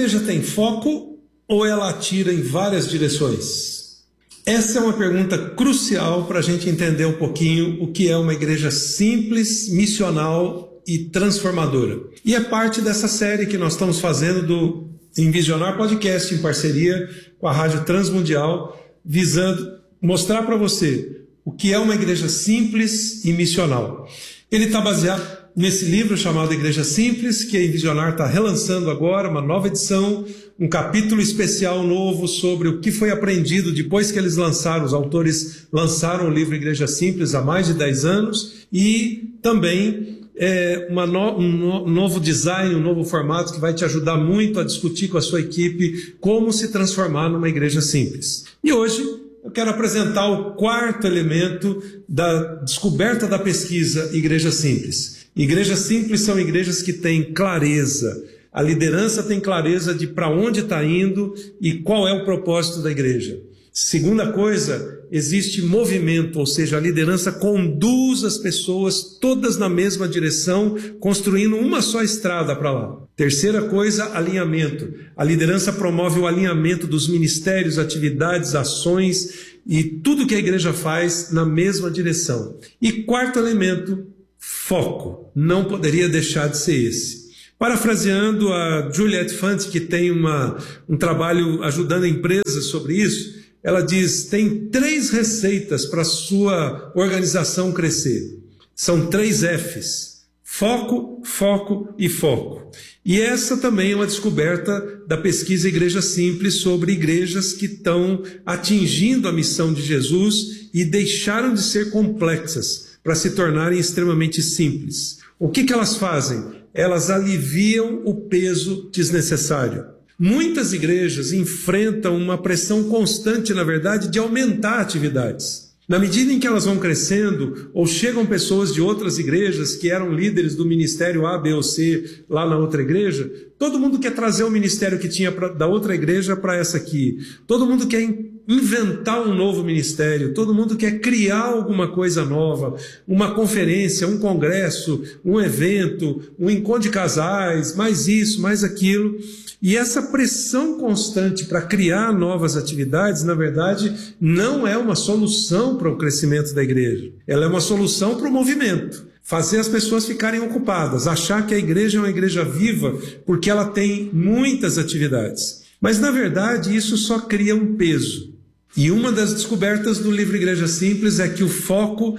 igreja tem foco ou ela atira em várias direções? Essa é uma pergunta crucial para a gente entender um pouquinho o que é uma igreja simples, missional e transformadora. E é parte dessa série que nós estamos fazendo do Envisionar Podcast em parceria com a Rádio Transmundial, visando mostrar para você o que é uma igreja simples e missional. Ele está baseado nesse livro chamado Igreja Simples, que a Envisionar está relançando agora, uma nova edição, um capítulo especial novo sobre o que foi aprendido depois que eles lançaram, os autores lançaram o livro Igreja Simples há mais de 10 anos, e também um novo design, um novo formato que vai te ajudar muito a discutir com a sua equipe como se transformar numa igreja simples. E hoje eu quero apresentar o quarto elemento da descoberta da pesquisa Igreja Simples. Igrejas simples são igrejas que têm clareza. A liderança tem clareza de para onde está indo e qual é o propósito da igreja. Segunda coisa, existe movimento, ou seja, a liderança conduz as pessoas todas na mesma direção, construindo uma só estrada para lá. Terceira coisa, alinhamento. A liderança promove o alinhamento dos ministérios, atividades, ações e tudo que a igreja faz na mesma direção. E quarto elemento, foco. Não poderia deixar de ser esse. Parafraseando a Juliette Fante, que tem um trabalho ajudando empresas sobre isso, ela diz, tem 3 receitas para a sua organização crescer. São 3 Fs. Foco, foco e foco. E essa também é uma descoberta da pesquisa Igreja Simples sobre igrejas que estão atingindo a missão de Jesus e deixaram de ser complexas para se tornarem extremamente simples. O que elas fazem? Elas aliviam o peso desnecessário. Muitas igrejas enfrentam uma pressão constante, na verdade, de aumentar atividades. Na medida em que elas vão crescendo, ou chegam pessoas de outras igrejas que eram líderes do ministério A, B ou C lá na outra igreja, todo mundo quer trazer o ministério que tinha da outra igreja para essa aqui. Todo mundo quer inventar um novo ministério, todo mundo quer criar alguma coisa nova, uma conferência, um congresso, um evento, um encontro de casais, mais isso, mais aquilo. E essa pressão constante para criar novas atividades, na verdade, não é uma solução para o crescimento da igreja. Ela é uma solução para o movimento. Fazer as pessoas ficarem ocupadas, achar que a igreja é uma igreja viva porque ela tem muitas atividades. Mas, na verdade, isso só cria um peso. E uma das descobertas do livro Igreja Simples é que o foco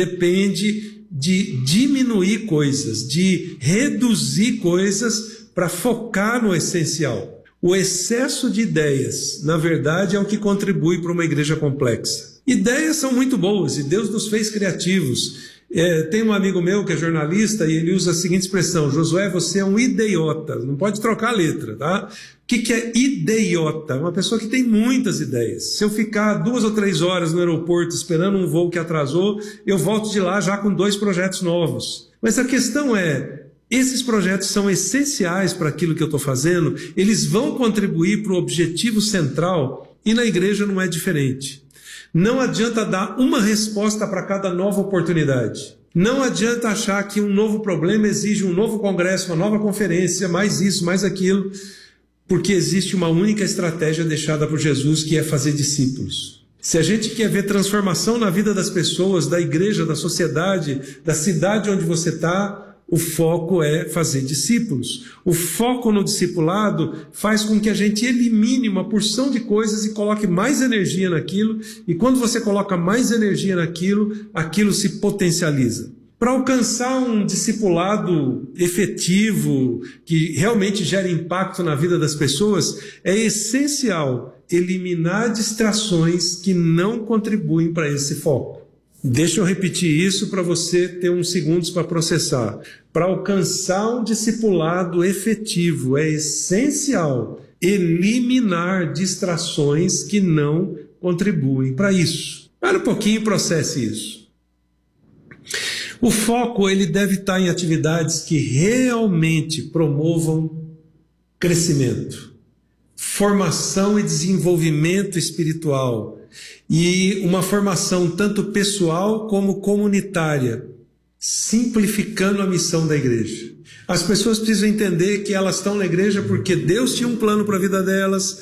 depende de diminuir coisas, de reduzir coisas para focar no essencial. O excesso de ideias, na verdade, é o que contribui para uma igreja complexa. Ideias são muito boas e Deus nos fez criativos. Tem um amigo meu que é jornalista e ele usa a seguinte expressão: Josué, você é um ideiota. Não pode trocar a letra, tá? O que é ideiota? Uma pessoa que tem muitas ideias. Se eu ficar 2 ou 3 horas no aeroporto esperando um voo que atrasou, eu volto de lá já com 2 projetos novos. Mas a questão é, esses projetos são essenciais para aquilo que eu estou fazendo, eles vão contribuir para o objetivo central e na igreja não é diferente. Não adianta dar uma resposta para cada nova oportunidade. Não adianta achar que um novo problema exige um novo congresso, uma nova conferência, mais isso, mais aquilo, porque existe uma única estratégia deixada por Jesus, que é fazer discípulos. Se a gente quer ver transformação na vida das pessoas, da igreja, da sociedade, da cidade onde você está, o foco é fazer discípulos. O foco no discipulado faz com que a gente elimine uma porção de coisas e coloque mais energia naquilo, e quando você coloca mais energia naquilo, aquilo se potencializa. Para alcançar um discipulado efetivo, que realmente gere impacto na vida das pessoas, é essencial eliminar distrações que não contribuem para esse foco. Deixa eu repetir isso para você ter uns segundos para processar. Para alcançar um discipulado efetivo, é essencial eliminar distrações que não contribuem para isso. Para um pouquinho e processe isso. O foco ele deve estar em atividades que realmente promovam crescimento, formação e desenvolvimento espiritual, e uma formação tanto pessoal como comunitária, simplificando a missão da igreja. As pessoas precisam entender que elas estão na igreja porque Deus tinha um plano para a vida delas,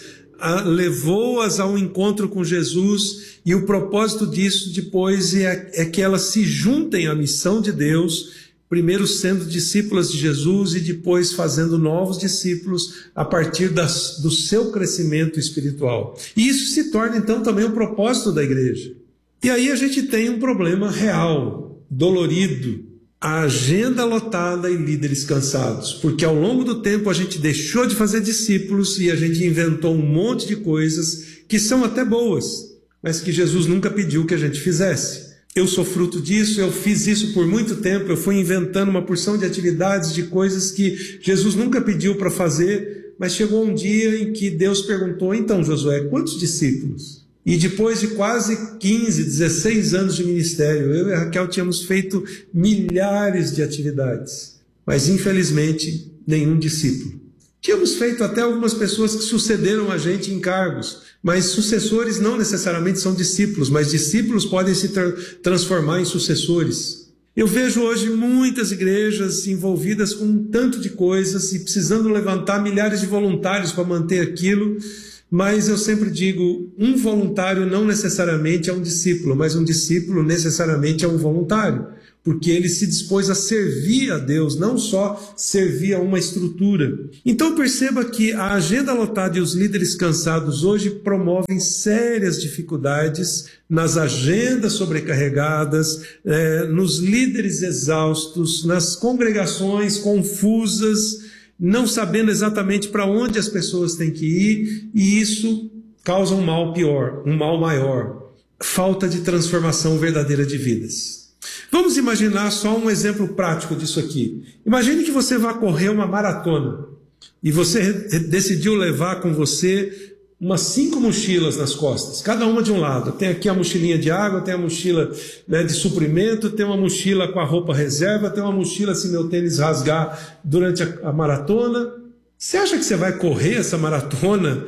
levou-as ao encontro com Jesus, e o propósito disso depois é que elas se juntem à missão de Deus, primeiro sendo discípulas de Jesus e depois fazendo novos discípulos a partir do seu crescimento espiritual. E isso se torna então também o propósito da igreja. E aí a gente tem um problema real, dolorido, a agenda lotada e líderes cansados, porque ao longo do tempo a gente deixou de fazer discípulos e a gente inventou um monte de coisas que são até boas, mas que Jesus nunca pediu que a gente fizesse. Eu sou fruto disso, eu fiz isso por muito tempo, eu fui inventando uma porção de atividades, de coisas que Jesus nunca pediu para fazer, mas chegou um dia em que Deus perguntou: então, Josué, quantos discípulos? E depois de quase 15, 16 anos de ministério, eu e a Raquel tínhamos feito milhares de atividades, mas infelizmente nenhum discípulo. Tínhamos feito até algumas pessoas que sucederam a gente em cargos, mas sucessores não necessariamente são discípulos, mas discípulos podem se transformar em sucessores. Eu vejo hoje muitas igrejas envolvidas com um tanto de coisas e precisando levantar milhares de voluntários para manter aquilo. Mas eu sempre digo, um voluntário não necessariamente é um discípulo, mas um discípulo necessariamente é um voluntário, porque ele se dispôs a servir a Deus, não só servir a uma estrutura. Então perceba que a agenda lotada e os líderes cansados hoje promovem sérias dificuldades nas agendas sobrecarregadas, nos líderes exaustos, nas congregações confusas, não sabendo exatamente para onde as pessoas têm que ir, e isso causa um mal pior, um mal maior, falta de transformação verdadeira de vidas. Vamos imaginar só um exemplo prático disso aqui. Imagine que você vai correr uma maratona, e você decidiu levar com você umas 5 mochilas nas costas, cada uma de um lado. Tem aqui a mochilinha de água, tem a mochila, de suprimento, tem uma mochila com a roupa reserva, tem uma mochila se meu tênis rasgar durante a maratona. Você acha que você vai correr essa maratona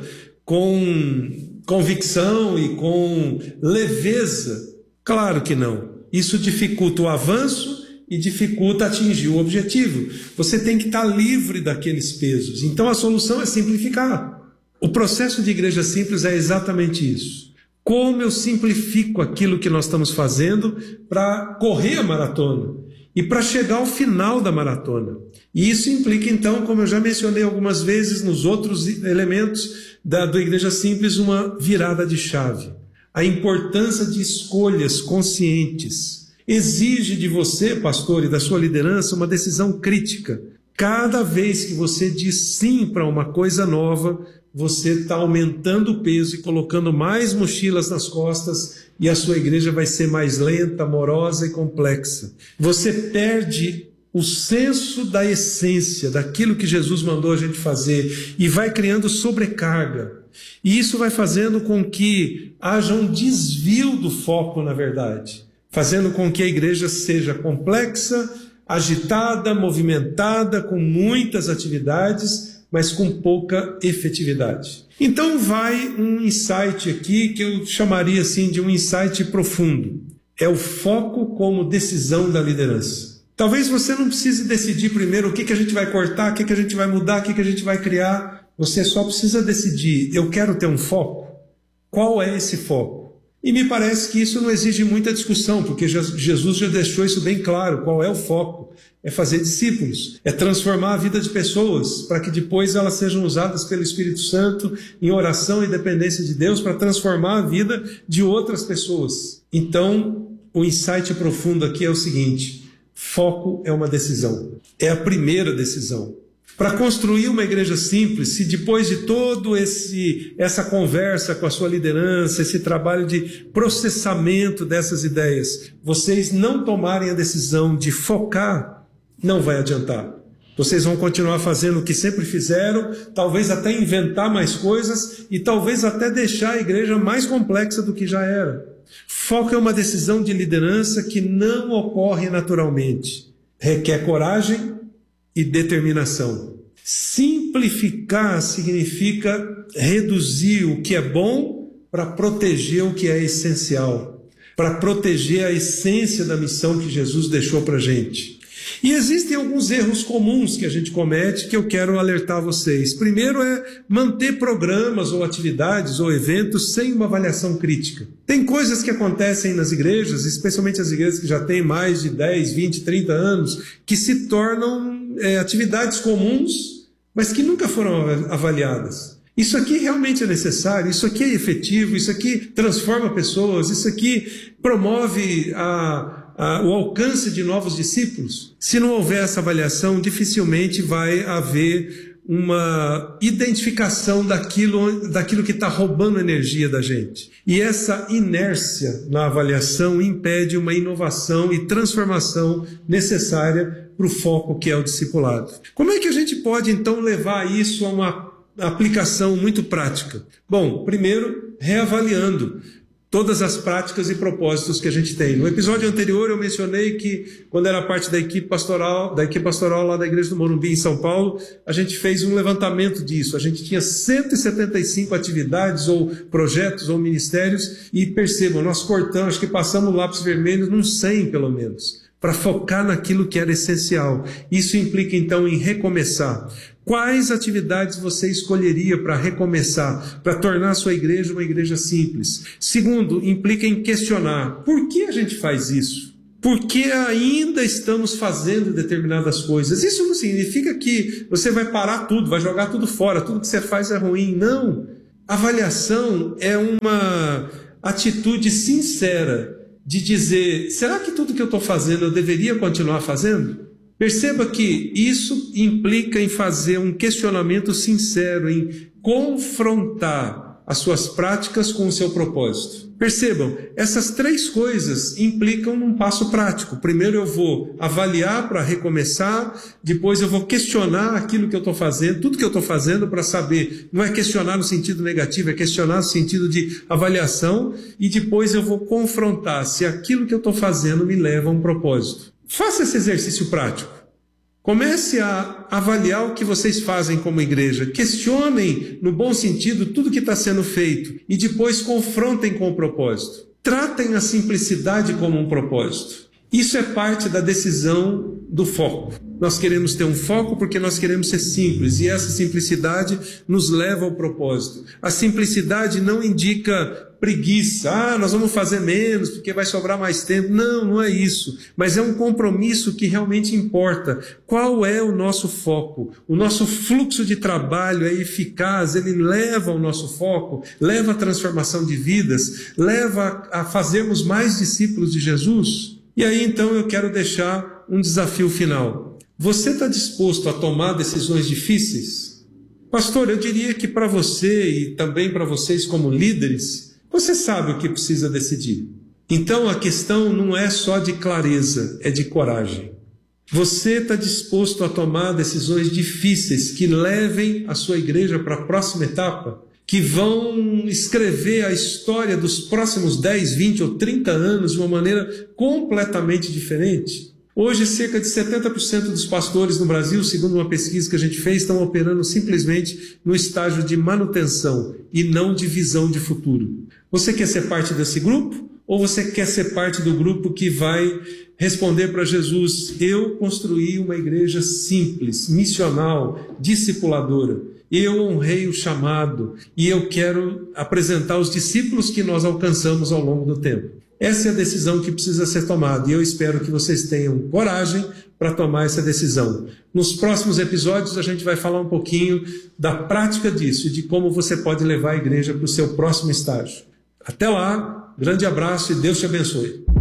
com convicção e com leveza? Claro que não. Isso dificulta o avanço e dificulta atingir o objetivo. Você tem que estar livre daqueles pesos. Então a solução é simplificar. O processo de igreja simples é exatamente isso. Como eu simplifico aquilo que nós estamos fazendo para correr a maratona e para chegar ao final da maratona. E isso implica, então, como eu já mencionei algumas vezes nos outros elementos da igreja simples, uma virada de chave. A importância de escolhas conscientes exige de você, pastor, e da sua liderança uma decisão crítica. Cada vez que você diz sim para uma coisa nova, você está aumentando o peso e colocando mais mochilas nas costas, e a sua igreja vai ser mais lenta, morosa e complexa. Você perde o senso da essência, daquilo que Jesus mandou a gente fazer, e vai criando sobrecarga. E isso vai fazendo com que haja um desvio do foco, na verdade, fazendo com que a igreja seja complexa, agitada, movimentada, com muitas atividades, mas com pouca efetividade. Então vai um insight aqui que eu chamaria assim de um insight profundo. É o foco como decisão da liderança. Talvez você não precise decidir primeiro o que a gente vai cortar, o que a gente vai mudar, o que a gente vai criar. Você só precisa decidir: eu quero ter um foco? Qual é esse foco? E me parece que isso não exige muita discussão, porque Jesus já deixou isso bem claro. Qual é o foco? É fazer discípulos, é transformar a vida de pessoas, para que depois elas sejam usadas pelo Espírito Santo em oração e dependência de Deus, para transformar a vida de outras pessoas. Então, o insight profundo aqui é o seguinte: foco é uma decisão, é a primeira decisão. Para construir uma igreja simples, se depois de todo essa conversa com a sua liderança, esse trabalho de processamento dessas ideias, vocês não tomarem a decisão de focar, não vai adiantar. Vocês vão continuar fazendo o que sempre fizeram, talvez até inventar mais coisas e talvez até deixar a igreja mais complexa do que já era. Foco é uma decisão de liderança que não ocorre naturalmente. Requer coragem e determinação. Simplificar significa reduzir o que é bom para proteger o que é essencial, para proteger a essência da missão que Jesus deixou para a gente. E existem alguns erros comuns que a gente comete que eu quero alertar vocês. Primeiro é manter programas ou atividades ou eventos sem uma avaliação crítica. Tem coisas que acontecem nas igrejas, especialmente as igrejas que já têm mais de 10, 20, 30 anos, que se tornam atividades comuns, mas que nunca foram avaliadas. Isso aqui realmente é necessário, isso aqui é efetivo, isso aqui transforma pessoas, isso aqui promove o alcance de novos discípulos. Se não houver essa avaliação, dificilmente vai haver uma identificação daquilo que está roubando energia da gente. E essa inércia na avaliação impede uma inovação e transformação necessária para o foco que é o discipulado. Como é que a gente pode então levar isso a uma aplicação muito prática? Bom, primeiro, reavaliando todas as práticas e propósitos que a gente tem. No episódio anterior eu mencionei que quando era parte da equipe pastoral lá da Igreja do Morumbi em São Paulo, a gente fez um levantamento disso. A gente tinha 175 atividades ou projetos ou ministérios e percebam, nós cortamos, acho que passamos o lápis vermelho nos 100 pelo menos, para focar naquilo que era essencial. Isso implica então em recomeçar. Quais atividades você escolheria para recomeçar, para tornar a sua igreja uma igreja simples? Segundo, implica em questionar. Por que a gente faz isso? Por que ainda estamos fazendo determinadas coisas? Isso não significa que você vai parar tudo, vai jogar tudo fora, tudo que você faz é ruim. Não. Avaliação é uma atitude sincera de dizer, será que tudo que eu estou fazendo eu deveria continuar fazendo? Perceba que isso implica em fazer um questionamento sincero, em confrontar as suas práticas com o seu propósito. Percebam, essas três coisas implicam num passo prático. Primeiro eu vou avaliar para recomeçar, depois eu vou questionar aquilo que eu estou fazendo, tudo que eu estou fazendo para saber, não é questionar no sentido negativo, é questionar no sentido de avaliação, e depois eu vou confrontar se aquilo que eu estou fazendo me leva a um propósito. Faça esse exercício prático. Comece a avaliar o que vocês fazem como igreja. Questionem, no bom sentido, tudo que está sendo feito e depois confrontem com o propósito. Tratem a simplicidade como um propósito. Isso é parte da decisão do foco. Nós queremos ter um foco porque nós queremos ser simples e essa simplicidade nos leva ao propósito. A simplicidade não indica preguiça, nós vamos fazer menos porque vai sobrar mais tempo. Não, não é isso. Mas é um compromisso que realmente importa. Qual é o nosso foco? O nosso fluxo de trabalho é eficaz, ele leva ao nosso foco, leva à transformação de vidas, leva a fazermos mais discípulos de Jesus? E aí então eu quero deixar um desafio final. Você está disposto a tomar decisões difíceis? Pastor, eu diria que para você e também para vocês como líderes, você sabe o que precisa decidir. Então a questão não é só de clareza, é de coragem. Você está disposto a tomar decisões difíceis que levem a sua igreja para a próxima etapa? Que vão escrever a história dos próximos 10, 20 ou 30 anos de uma maneira completamente diferente? Hoje, cerca de 70% dos pastores no Brasil, segundo uma pesquisa que a gente fez, estão operando simplesmente no estágio de manutenção e não de visão de futuro. Você quer ser parte desse grupo? Ou você quer ser parte do grupo que vai responder para Jesus, eu construí uma igreja simples, missional, discipuladora. Eu honrei o chamado e eu quero apresentar os discípulos que nós alcançamos ao longo do tempo. Essa é a decisão que precisa ser tomada e eu espero que vocês tenham coragem para tomar essa decisão. Nos próximos episódios a gente vai falar um pouquinho da prática disso e de como você pode levar a igreja para o seu próximo estágio. Até lá, grande abraço e Deus te abençoe.